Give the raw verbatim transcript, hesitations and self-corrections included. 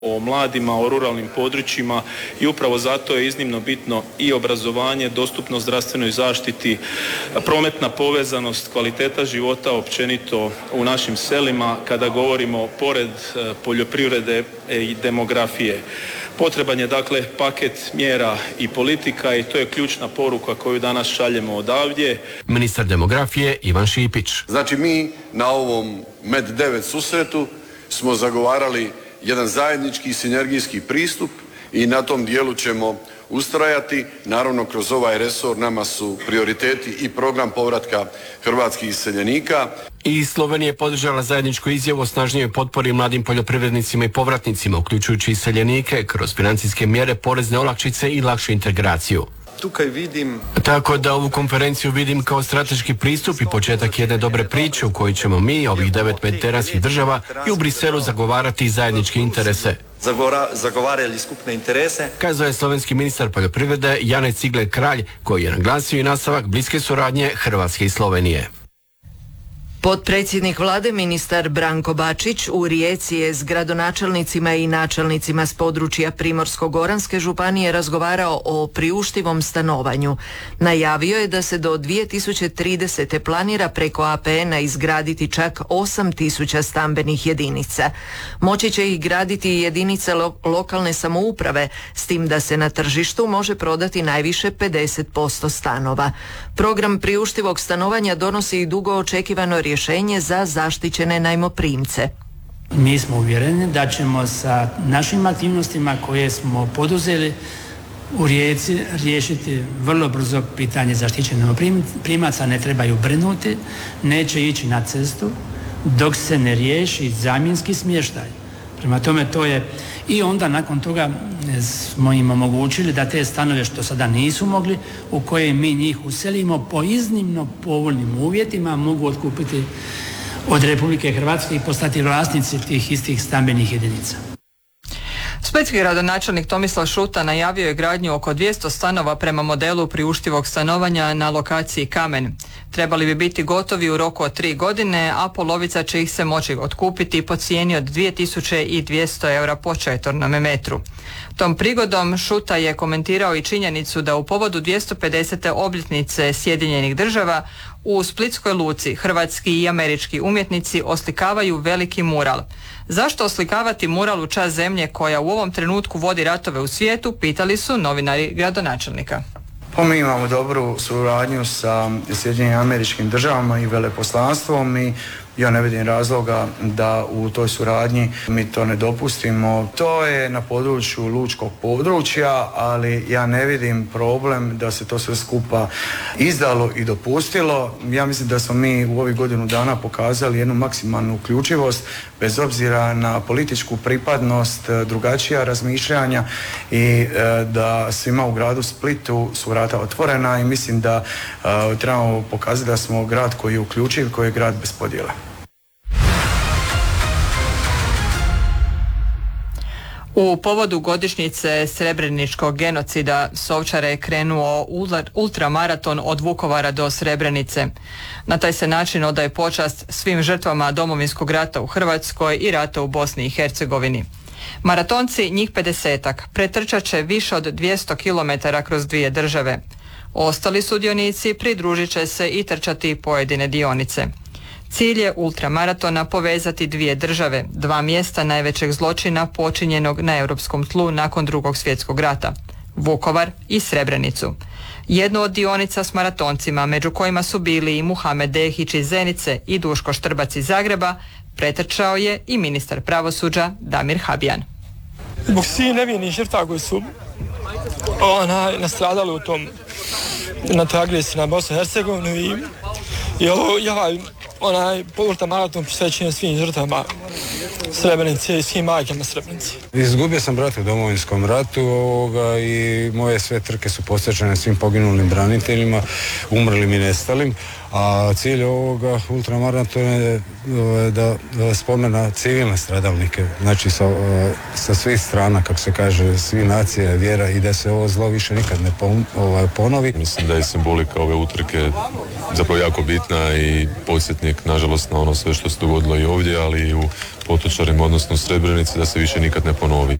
o mladima, o ruralnim područjima i upravo zato je iznimno bitno i obrazovanje, dostupnost zdravstvenoj zaštiti, prometna povezanost, kvaliteta života općenito u našim selima kada govorimo pored poljoprivrede i demografije. Potreban je dakle paket mjera i politika i to je ključna poruka koju danas šaljemo odavdje. Ministar demografije Ivan Šipić. Znači mi na ovom Med devet susretu smo zagovarali jedan zajednički sinergijski pristup i na tom dijelu ćemo ustrajati. Naravno, kroz ovaj resor nama su prioriteti i program povratka hrvatskih iseljenika. I Slovenija je podržala zajedničku izjavu o snažnijoj potpori mladim poljoprivrednicima i povratnicima, uključujući iseljenike kroz financijske mjere, porezne olakšice i lakšu integraciju. Tukaj vidim... Tako da ovu konferenciju vidim kao strateški pristup i početak jedne dobre priče u kojoj ćemo mi, ovih devet mediteranskih država, i u Briselu zagovarati zajedničke interese. Zagora, zagovarali skupne interese. Kazao je slovenski ministar poljoprivrede Janez Cigler Kralj, koji je naglasio i nastavak bliske suradnje Hrvatske i Slovenije. Potpredsjednik vlade ministar Branko Bačić u Rijeci je s gradonačelnicima i načelnicima s područja Primorsko-goranske županije razgovarao o priuštivom stanovanju. Najavio je da se do dvije tisuće tridesete planira preko A P N-a izgraditi čak osam tisuća stambenih jedinica. Moći će ih graditi jedinice lo- lokalne samouprave, s tim da se na tržištu može prodati najviše pedeset posto stanova. Program priuštivog stanovanja donosi i dugo očekivano rješenje za zaštićene najmoprimce. Mi smo uvjereni da ćemo sa našim aktivnostima koje smo poduzeli u Rijeci riješiti vrlo brzo pitanje zaštićenih najmoprimaca. Ne trebaju brinuti, neće ići na cestu dok se ne riješi zamjenski smještaj. Prema tome to je i onda nakon toga smo im omogućili da te stanove što sada nisu mogli, u koje mi njih uselimo po iznimno povoljnim uvjetima, mogu otkupiti od Republike Hrvatske i postati vlasnici tih istih stambenih jedinica. Splitski gradonačelnik Tomislav Šuta najavio je gradnju oko dvjesto stanova prema modelu priuštivog stanovanja na lokaciji Kamen. Trebali bi biti gotovi u roku od tri godine, a polovica će ih se moći otkupiti po cijeni od dvije tisuće dvjesto eura po četvornom metru. Tom prigodom Šuta je komentirao i činjenicu da u povodu dvjesto pedesete obljetnice Sjedinjenih država u Splitskoj luci hrvatski i američki umjetnici oslikavaju veliki mural. Zašto oslikavati mural u čast zemlje koja u ovom trenutku vodi ratove u svijetu, pitali su novinari gradonačelnika. Pa mi imamo dobru suradnju sa Sjedinjenim Američkim Državama i veleposlanstvom i ja ne vidim razloga da u toj suradnji mi to ne dopustimo. To je na području lučkog područja, ali ja ne vidim problem da se to sve skupa izdalo i dopustilo. Ja mislim da smo mi u ovih godinu dana pokazali jednu maksimalnu uključivost bez obzira na političku pripadnost, drugačija razmišljanja i da svima u gradu Splitu su vrata otvorena i mislim da trebamo pokazati da smo grad koji je uključiv, koji je grad bez podjela. U povodu godišnjice Srebreničkog genocida s Ovčare je krenuo ultramaraton od Vukovara do Srebrenice. Na taj se način odaje počast svim žrtvama Domovinskog rata u Hrvatskoj i rata u Bosni i Hercegovini. Maratonci, njih pedesetak, pretrčat će više od dvjesto kilometara kroz dvije države. Ostali sudionici pridružit će se i trčati pojedine dionice. Cilj je ultramaratona povezati dvije države, dva mjesta najvećeg zločina počinjenog na europskom tlu nakon Drugog svjetskog rata, Vukovar i Srebrenicu. Jednu od dionica s maratoncima, među kojima su bili i Muhamed Dehić iz Zenice i Duško Štrbac iz Zagreba, pretrčao je i ministar pravosuđa Damir Habijan. Zbog svih nevinih žrtava koji su ona, nastradali u tom na toj agresiji na Bosnu i Hercegovinu i, i ovo, ja, onaj ultramaraton posvećen svim žrtvama Srebrenice i svim majkama Srebrenice. Izgubio sam brata u Domovinskom ratu ovoga, i moje sve trke su posvećene svim poginulim braniteljima, umrlim i nestalim, A cilj ovoga ultramaratona je da spomena civilne stradalnike, znači sa, sa svih strana, kako se kaže, svih nacija, vjera, i da se ovo zlo više nikad ne ponovi. Mislim da je simbolika ove utrke zapravo jako bitna i podsjetnik, nažalost, na ono sve što se dogodilo i ovdje, ali i u Potočarima, odnosno u Srebrenici, da se više nikad ne ponovi.